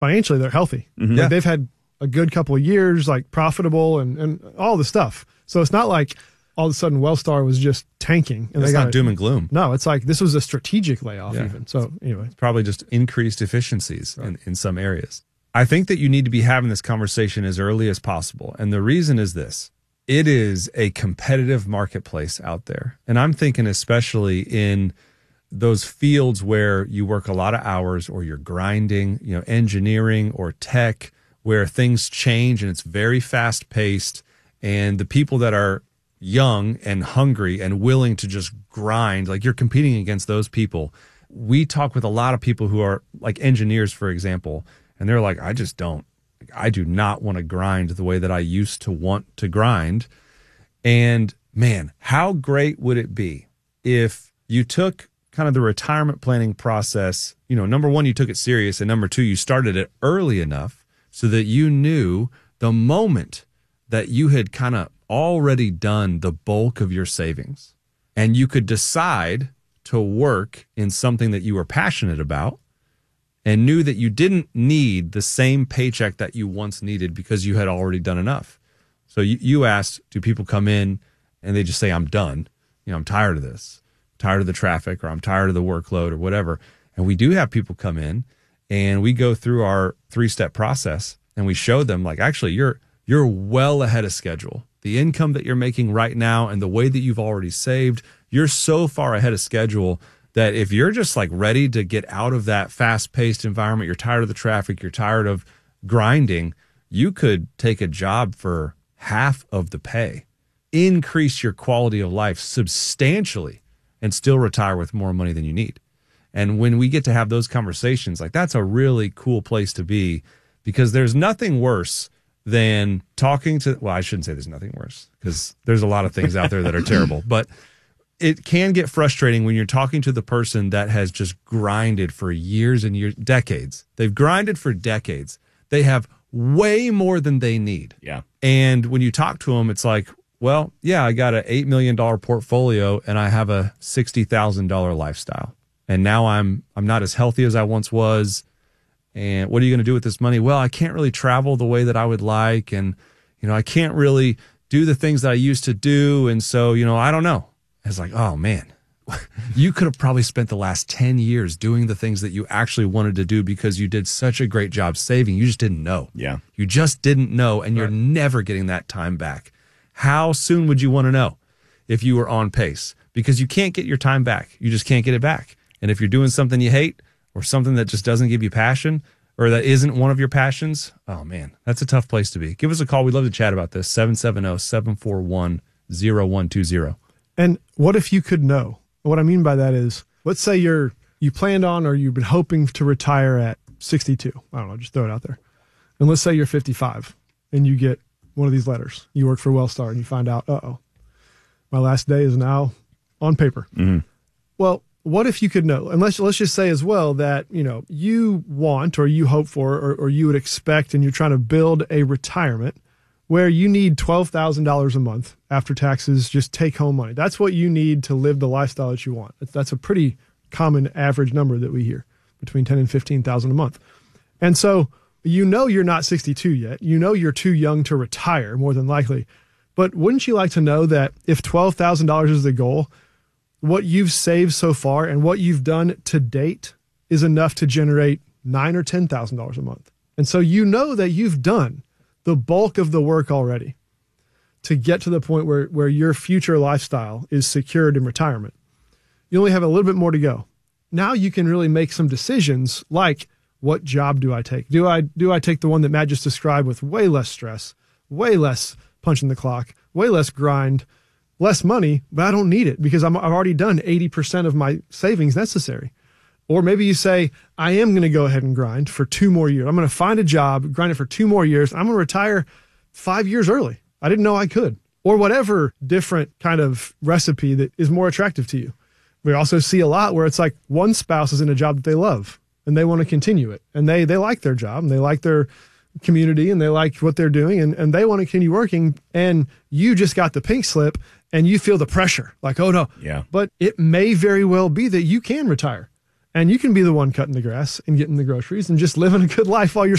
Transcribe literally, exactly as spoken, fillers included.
financially, they're healthy. Mm-hmm. Like Yeah. they've had a good couple of years, like profitable and, and all the stuff. So it's not like all of a sudden Wellstar was just tanking. And It's they got not doom and gloom. No, it's like this was a strategic layoff Yeah. even. So anyway. It's probably just increased efficiencies right. in, in some areas. I think that you need to be having this conversation as early as possible. And the reason is this. It is a competitive marketplace out there. And I'm thinking especially in those fields where you work a lot of hours or you're grinding, you know, engineering or tech, where things change and it's very fast paced. And the people that are young and hungry and willing to just grind, like you're competing against those people. We talk with a lot of people who are like engineers, for example, and they're like, I just don't, I do not want to grind the way that I used to want to grind. And man, how great would it be if you took kind of the retirement planning process, you know, number one, you took it serious, and number two, you started it early enough so that you knew the moment that you had kind of already done the bulk of your savings and you could decide to work in something that you were passionate about and knew that you didn't need the same paycheck that you once needed because you had already done enough. So you, you asked, do people come in and they just say, I'm done. You know, I'm tired of this, I'm tired of the traffic, or I'm tired of the workload or whatever. And we do have people come in and we go through our three-step process and we show them like, actually, you're, you're well ahead of schedule. The income that you're making right now and the way that you've already saved, you're so far ahead of schedule that if you're just like ready to get out of that fast-paced environment, you're tired of the traffic, you're tired of grinding, you could take a job for half of the pay, increase your quality of life substantially, and still retire with more money than you need. And when we get to have those conversations, like that's a really cool place to be, because there's nothing worse than talking to, well, I shouldn't say there's nothing worse because there's a lot of things out there that are terrible, but it can get frustrating when you're talking to the person that has just grinded for years and years, decades. They've grinded for decades. They have way more than they need. Yeah. And when you talk to them, it's like, well, yeah, I got an eight million dollars portfolio and I have a sixty thousand dollars lifestyle. And now I'm, I'm not as healthy as I once was. And what are you going to do with this money? Well, I can't really travel the way that I would like. And, you know, I can't really do the things that I used to do. And so, you know, I don't know. It's like, oh man, you could have probably spent the last ten years doing the things that you actually wanted to do because you did such a great job saving. You just didn't know. Yeah. You just didn't know. And you're right. Never getting that time back. How soon would you want to know if you were on pace? Because you can't get your time back. You just can't get it back. And if you're doing something you hate or something that just doesn't give you passion or that isn't one of your passions, oh man, that's a tough place to be. Give us a call. We'd love to chat about this. seven seven zero, seven four one, zero one two zero. And what if you could know? What I mean by that is, let's say you're you planned on or you've been hoping to retire at sixty-two. I don't know, just throw it out there. And let's say you're fifty-five and you get one of these letters. You work for Wellstar and you find out, uh-oh, my last day is now on paper. Mm-hmm. Well, what if you could know? And let's, let's just say as well that, you know, you want or you hope for or, or you would expect and you're trying to build a retirement where you need twelve thousand dollars a month after taxes, just take home money. That's what you need to live the lifestyle that you want. That's a pretty common average number that we hear, between ten and fifteen thousand a month. And so you know you're not sixty-two yet. You know you're too young to retire, more than likely. But wouldn't you like to know that if twelve thousand dollars is the goal, what you've saved so far and what you've done to date is enough to generate nine thousand dollars or ten thousand dollars a month? And so you know that you've done the bulk of the work already to get to the point where, where your future lifestyle is secured in retirement. You only have a little bit more to go. Now you can really make some decisions like, what job do I take? Do I do I take the one that Matt just described with way less stress, way less punching the clock, way less grind, less money, but I don't need it because I'm, I've already done eighty percent of my savings necessary. Or maybe you say, I am going to go ahead and grind for two more years. I'm going to find a job, grind it for two more years. I'm going to retire five years early. I didn't know I could. Or whatever different kind of recipe that is more attractive to you. We also see a lot where it's like one spouse is in a job that they love and they want to continue it. And they they like their job and they like their community and they like what they're doing and, and they want to continue working. And you just got the pink slip and you feel the pressure like, oh no. Yeah. But it may very well be that you can retire. And you can be the one cutting the grass and getting the groceries and just living a good life while you're